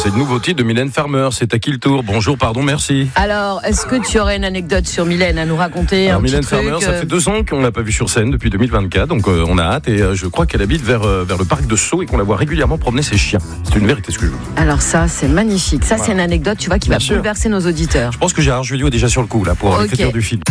C'est le nouveau titre de Mylène Farmer. C'est à qui le tour? Bonjour, pardon, merci. Alors, est-ce que tu aurais une anecdote sur Mylène à nous raconter? Alors, Mylène Farmer, ça fait 2 ans qu'on l'a pas vue sur scène depuis 2024, donc on a hâte. Et je crois qu'elle habite vers le parc de Sceaux et qu'on la voit régulièrement promener ses chiens. C'est une vérité ce que je vous dis. Alors ça, c'est magnifique. Ça, c'est une anecdote, tu vois, qui va bouleverser nos auditeurs. Je pense que Gérard Jugnot est déjà sur le coup là pour l'écriture du film.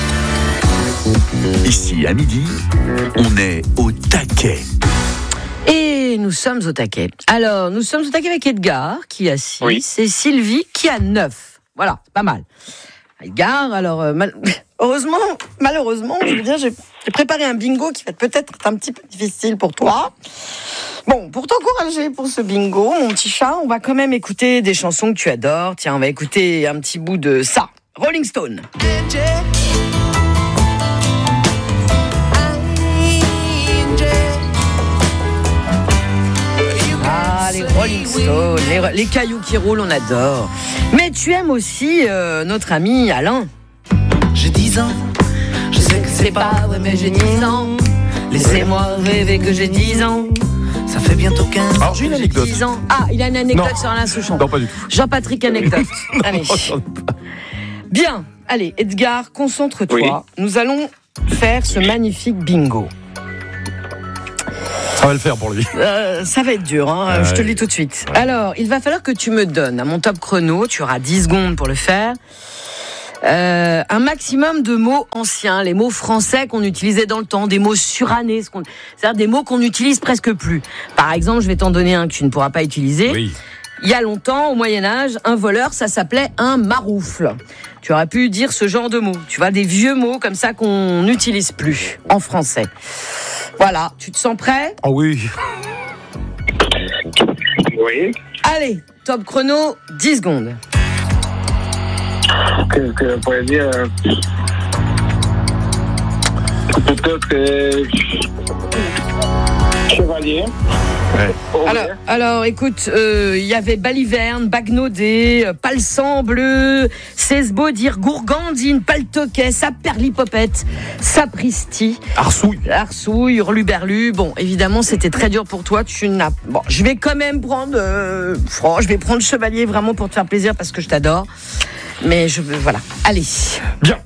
Ici, à midi, on est au taquet. Et nous sommes au taquet. Alors, nous sommes au taquet avec Edgar, qui a 6, et Sylvie, qui a 9. Voilà, pas mal. Edgar, alors, malheureusement, je veux dire, j'ai préparé un bingo qui va peut-être être un petit peu difficile pour toi. Bon, pour t'encourager pour ce bingo, mon petit chat, on va quand même écouter des chansons que tu adores. Tiens, on va écouter un petit bout de ça. Rolling Stone. Ah, les Rolling Stones, les cailloux qui roulent, on adore. Mais tu aimes aussi notre ami Alain. J'ai 10 ans, je sais que C'est pas vrai, mais j'ai 10 ans. Laissez-moi rêver que j'ai 10 ans. ça fait bientôt 15 ans. Alors j'ai une anecdote. 10 ans. Ah, il a une anecdote sur Alain Souchon. Non, pas du tout. Jean-Patrick anecdote. Allez. Bien. Allez, Edgar, concentre-toi. Oui. Nous allons faire ce magnifique bingo. Ça va le faire pour lui. Ça va être dur, hein, je te le dis tout de suite. Alors, il va falloir que tu me donnes à mon top chrono, tu auras 10 secondes pour le faire, un maximum de mots anciens, les mots français qu'on utilisait dans le temps, des mots surannés, c'est-à-dire des mots qu'on n'utilise presque plus. Par exemple, je vais t'en donner un que tu ne pourras pas utiliser. Oui. Il y a longtemps, au Moyen-Âge, un voleur, ça s'appelait un maroufle. Tu aurais pu dire ce genre de mots. Tu vois, des vieux mots comme ça qu'on n'utilise plus en français. Voilà, tu te sens prêt ? Ah oui. Oui. Allez, top chrono, 10 secondes. Qu'est-ce que je pourrais dire Peut-être chevalier. Ouais. Alors, écoute, il y avait Baliverne, Bagnaudet, Palsan bleu, Cesbaudir, Gourgandine, Paltoquet, Saperlipopette, Sapristi, Arsouille, Hurluberlu. Bon, évidemment, c'était très dur pour toi. Bon, je vais quand même prendre, je vais prendre Chevalier vraiment pour te faire plaisir parce que je t'adore. Mais voilà. Allez. Bien.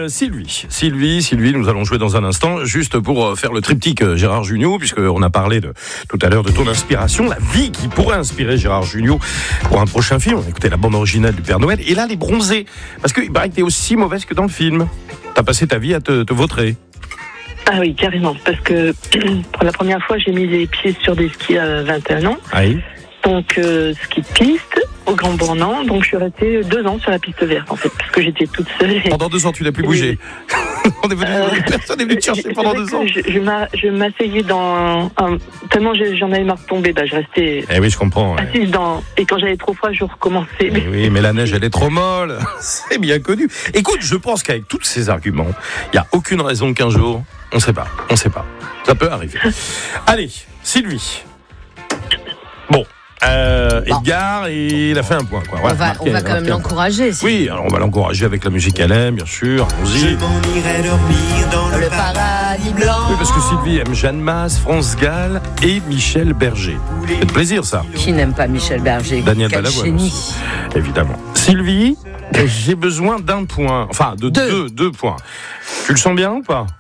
Sylvie, nous allons jouer dans un instant, juste pour faire le triptyque Gérard Jugnot, puisqu'on a parlé tout à l'heure de ton inspiration, la vie qui pourrait inspirer Gérard Jugnot pour un prochain film. On a écouté la bande originale du Père Noël, et là, les bronzés. Parce qu'il paraît que t'es aussi mauvaise que dans le film. T'as passé ta vie à te vautrer. Ah oui, carrément, parce que pour la première fois, j'ai mis les pieds sur des skis à 21 ans. Ah oui. Donc, ski de piste au Grand Bornand. Donc, je suis restée 2 ans sur la piste verte, en fait, parce que j'étais toute seule. Pendant 2 ans, tu n'as plus bougé. Personne n'est venu te chercher pendant 2 ans. Je m'asseyais tellement j'en avais marre de tomber, je restais. Eh oui, je comprends. Ouais. Assise et quand j'avais trop froid, je recommençais. Oui, mais la neige, elle est trop molle. C'est bien connu. Écoute, je pense qu'avec tous ces arguments, il n'y a aucune raison qu'un jour, on ne sait pas. Ça peut arriver. Allez, Sylvie. Bon. Edgar, il a fait un point, quoi. Voilà, on va quand même l'encourager. Oui, alors on va l'encourager avec la musique qu'elle aime, bien sûr. Allons-y. Je m'en irai dormir dans le paradis blanc. Oui, parce que Sylvie aime Jeanne Masse, France Gall et Michel Berger. C'est de plaisir, ça. Qui n'aime pas Michel Berger? Daniel Balavoine aussi, évidemment. Sylvie, j'ai besoin d'un point. Enfin, de deux points. Tu le sens bien ou pas?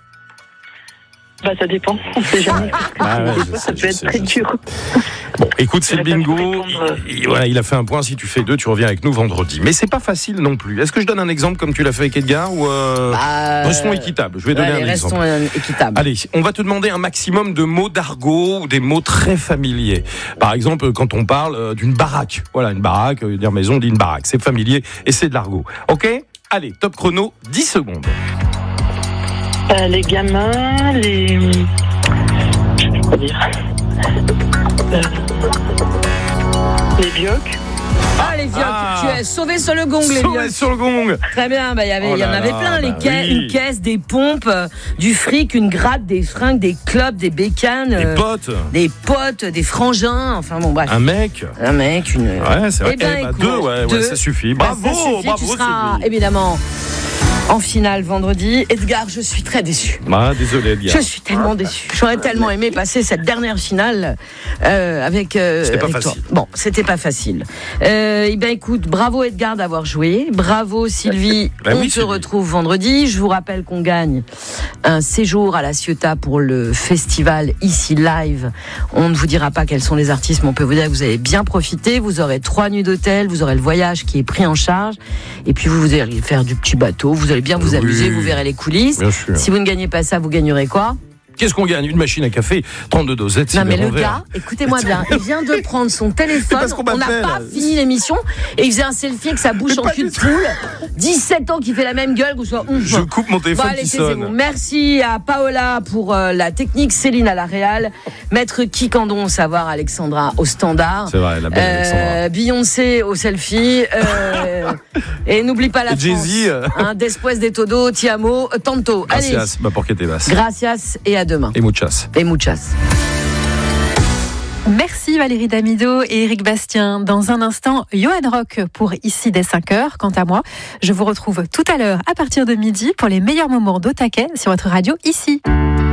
Ça dépend, on sait jamais. Ça peut être très dur. Bon, écoute, c'est le bingo. Il a fait un point. Si tu fais 2, tu reviens avec nous vendredi. Mais c'est pas facile non plus. Est-ce que je donne un exemple comme tu l'as fait avec Edgar ou restons équitables. Je vais donner un exemple. Restons équitables. Allez, on va te demander un maximum de mots d'argot ou des mots très familiers. Par exemple, quand on parle d'une baraque. Voilà, une baraque, dire maison, dit une baraque. C'est familier et c'est de l'argot. Ok ? Allez, top chrono, 10 secondes. Les gamins, les biocs. Ah, les biocs, tu as sauvé sur le gong, les biocs. Sauvé sur le gong. Très bien, il y en avait plein, une caisse, des pompes, du fric, une gratte, des fringues, des clopes, des bécanes. Des potes, des frangins, enfin bon, bref. Un mec, une... Ouais, c'est vrai. 2, ça suffit. Bravo, tu seras, évidemment... en finale vendredi. Edgar, je suis très déçu. Désolé, Edgar. Je suis tellement déçu. J'aurais tellement aimé passer cette dernière finale avec facile. toi. Bon, c'était pas facile. Écoute, bravo Edgar d'avoir joué. Bravo Sylvie. On se retrouve vendredi. Je vous rappelle qu'on gagne un séjour à la Ciotat pour le festival Ici Live. On ne vous dira pas quels sont les artistes, mais on peut vous dire que vous avez bien profité. Vous aurez 3 nuits d'hôtel, vous aurez le voyage qui est pris en charge, et puis vous allez faire du petit bateau. Vous allez bien vous amuser, vous verrez les coulisses. Si vous ne gagnez pas ça, vous gagnerez quoi ? Qu'est-ce qu'on gagne ? Une machine à café, 32 dosettes. Non mais le gars, écoutez-moi bien, il vient de prendre son téléphone, on n'a pas fini l'émission, et il faisait un selfie avec sa bouche en cul de poule. 17 ans qu'il fait la même gueule, Je coupe mon téléphone qui sonne. Merci à Paola pour la technique, Céline à la réal, Maître Kikandon au savoir, Alexandra au standard. C'est vrai, la belle Alexandra. Beyoncé au selfie. Et n'oublie pas la Jay-Z, France. Después de todo, ti amo, tanto. Gracias, porque te vas. Gracias et à demain. Et muchas. Merci Valérie Damido et Éric Bastien. Dans un instant, Johan Rock pour Ici dès 5h. Quant à moi, je vous retrouve tout à l'heure à partir de midi pour les meilleurs moments d'Au Taquet sur votre radio Ici.